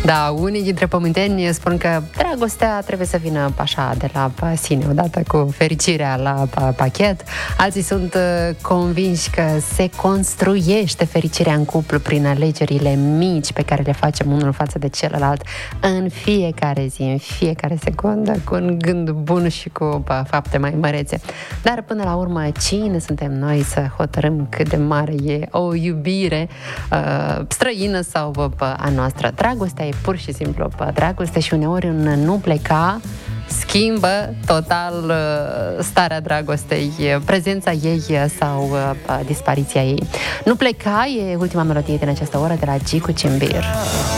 Da, unii dintre pământeni spun că dragostea trebuie să vină așa de la sine, odată cu fericirea la pachet. Alții sunt convinși că se construiește fericirea în cuplu prin alegerile mici pe care le facem unul față de celălalt în fiecare zi, în fiecare secundă, cu un gând bun și cu fapte mai mărețe. Dar până la urmă, cine suntem noi să hotărâm cât de mare e o iubire străină sau a noastră? Dragostea e pur și simplu dragoste și uneori un nu pleca schimbă total starea dragostei, prezența ei sau dispariția ei. Nu pleca e ultima melodie din această oră de la Gicu Cimbir.